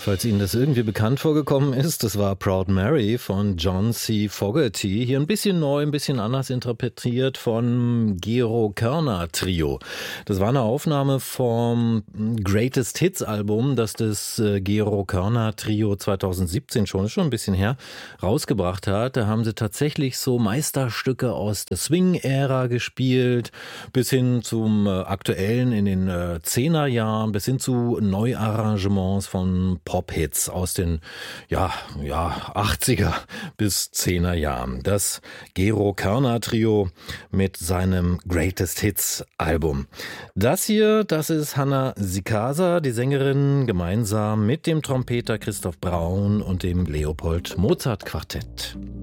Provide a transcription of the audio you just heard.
Falls Ihnen das irgendwie bekannt vorgekommen ist, das war Proud Mary von John C. Fogerty. Hier ein bisschen neu, ein bisschen anders interpretiert von Gero Körner Trio. Das war eine Aufnahme vom Greatest Hits Album, das das Gero Körner Trio 2017 schon, ist schon ein bisschen her, rausgebracht hat. Da haben sie tatsächlich so Meisterstücke aus der Swing-Ära gespielt, bis hin zum aktuellen in den 10er Jahren, bis hin zu Neuarrangements von Pop-Hits aus den 80er bis 10er Jahren. Das Gero Körner Trio mit seinem Greatest Hits Album. Das hier, das ist Hanna Sikasa, die Sängerin, gemeinsam mit dem Trompeter Christoph Braun und dem Leopold Mozart Quartett.